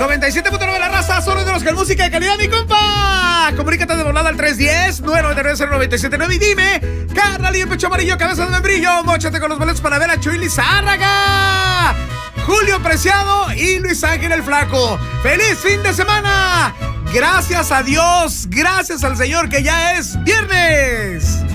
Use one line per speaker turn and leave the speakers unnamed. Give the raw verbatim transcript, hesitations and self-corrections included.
noventa y siete punto nueve la raza, solo de los que es música de calidad, mi compa. Comunícate de volada al tres uno cero, nueve nueve nueve, cero nueve siete nueve y dime, carnalillo, pecho amarillo, cabeza de membrillo, móchate con los boletos para ver a Chuy Lizárraga, Julio Preciado y Luis Ángel el Flaco. ¡Feliz fin de semana! Gracias a Dios, gracias al Señor que ya es viernes.